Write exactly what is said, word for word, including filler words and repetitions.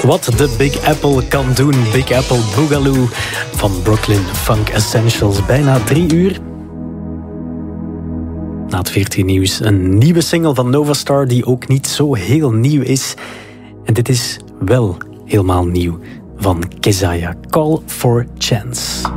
Wat de Big Apple kan doen. Big Apple Boogaloo van Brooklyn Funk Essentials. Bijna drie uur. Na het veertien nieuws een nieuwe single van Novastar die ook niet zo heel nieuw is. En dit is wel helemaal nieuw van Keziah. Call for Chance.